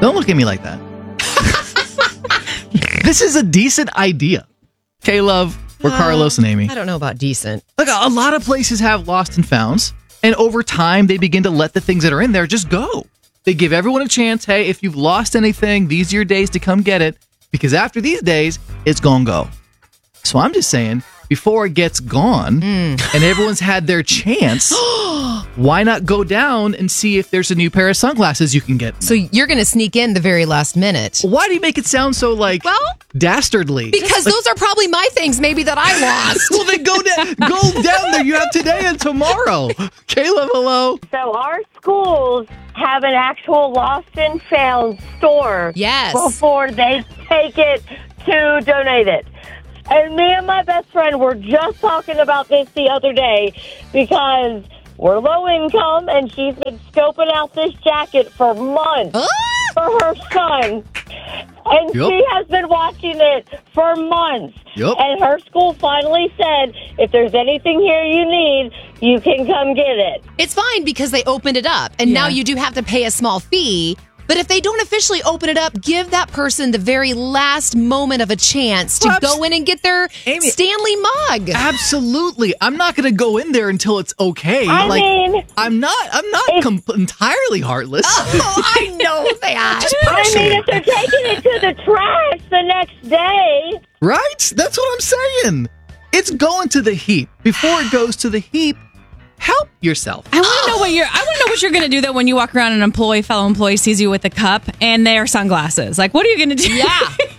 Don't look at me like that. This is a decent idea. K-Love, or Carlos and Amy. I don't know about decent. Look, a lot of places have lost and founds, and over time, they begin to let the things that are in there just go. They give everyone a chance. Hey, if you've lost anything, these are your days to come get it, because after these days, it's gonna go. So I'm just saying, before it gets gone and everyone's had their chance, why not go down and see if there's a new pair of sunglasses you can get? So you're going to sneak in the very last minute. Why do you make it sound so dastardly? Because those are probably my things maybe that I lost. Well, then go down there. You have today and tomorrow. Caleb, hello. So our schools have an actual lost and found store. Yes. Before they take it to donate it. And me and my best friend were just talking about this the other day because we're low income and she's been scoping out this jacket for months for her son. And she has been watching it for months. And her school finally said, if there's anything here you need, you can come get it. It's fine because they opened it up. And now you do have to pay a small fee. But if they don't officially open it up, give that person the very last moment of a chance to go in and get their Stanley mug. Absolutely. I'm not going to go in there until it's okay. I'm not entirely heartless. Oh, I know that. If they're taking it to the trash the next day. Right? That's what I'm saying. It's going to the heap. Before it goes to the heap, help yourself. I want to know what you're going to do though when you walk around and fellow employee sees you with a cup and their sunglasses. Like, what are you going to do? Yeah.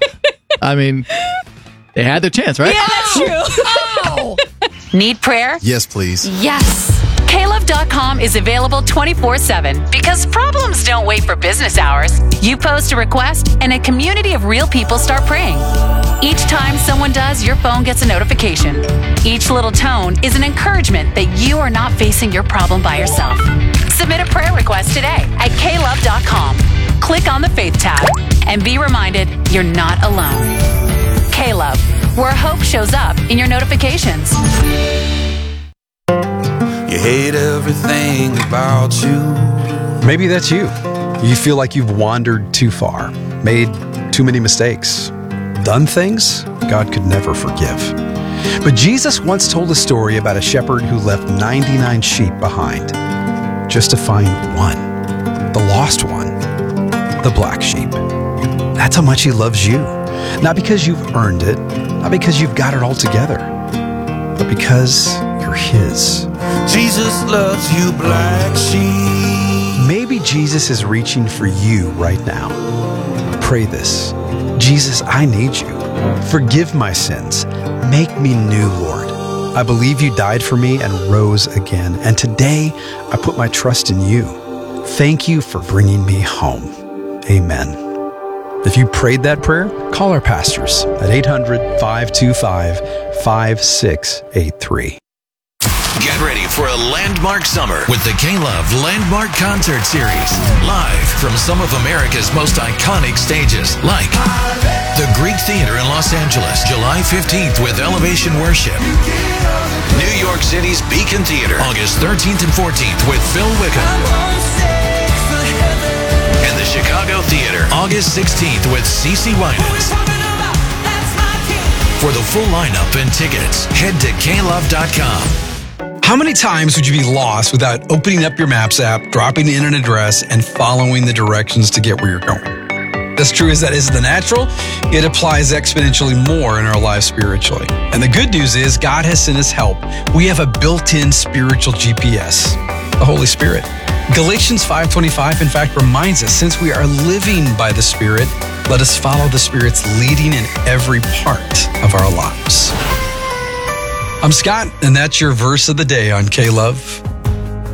I mean, they had their chance, right? Yeah, that's true. Oh. Need prayer? Yes, please. Yes. KLove.com is available 24/7 because problems don't wait for business hours. You post a request and a community of real people start praying. Each time someone does, your phone gets a notification. Each little tone is an encouragement that you are not facing your problem by yourself. Submit a prayer request today at KLove.com. Click on the Faith tab and be reminded you're not alone. KLove, where hope shows up in your notifications. You hate everything about you. Maybe that's you. You feel like you've wandered too far, made too many mistakes, done things God could never forgive. But Jesus once told a story about a shepherd who left 99 sheep behind just to find one, the lost one, the black sheep. That's how much he loves you. Not because you've earned it, not because you've got it all together, but because you're his. Jesus loves you, black sheep. Maybe Jesus is reaching for you right now. Pray this. Jesus, I need you. Forgive my sins. Make me new, Lord. I believe you died for me and rose again. And today, I put my trust in you. Thank you for bringing me home. Amen. If you prayed that prayer, call our pastors at 800-525-5683. Get ready for a landmark summer with the K-Love Landmark Concert Series. Live from some of America's most iconic stages, like the Greek Theater in Los Angeles, July 15th with Elevation Worship. New York City's Beacon Theater, August 13th and 14th with Phil Wickham. And the Chicago Theater, August 16th with CeCe Winans. For the full lineup and tickets, head to klove.com. How many times would you be lost without opening up your Maps app, dropping in an address, and following the directions to get where you're going? As true as that is in the natural, it applies exponentially more in our lives spiritually. And the good news is God has sent us help. We have a built-in spiritual GPS, the Holy Spirit. Galatians 5:25, in fact, reminds us, since we are living by the Spirit, let us follow the Spirit's leading in every part of our lives. I'm Scott, and that's your verse of the day on K-Love.